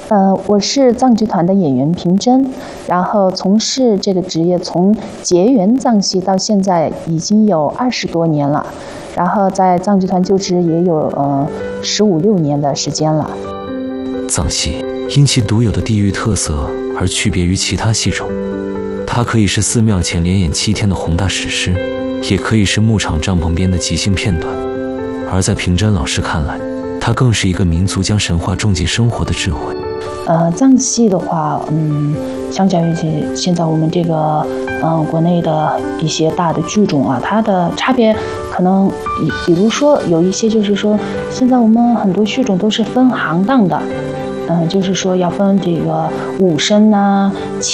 我是藏剧团的演员平真，然后从事这个职业从结缘藏戏到现在已经有20多年了，然后在藏剧团就职也有15、16年的时间了。 藏戏因其独有的地域特色而区别于其他戏种，它可以是寺庙前连演7天的宏大史诗，也可以是牧场帐篷边的即兴片段。而在平真老师看来，它更是一个民族将神话种进生活的智慧。 藏戏的话，相较于现在我们这个国内的一些大的剧种啊，它的差别可能比如说有一些就是说，现在我们很多剧种都是分行当的，就是说要分这个武生啊、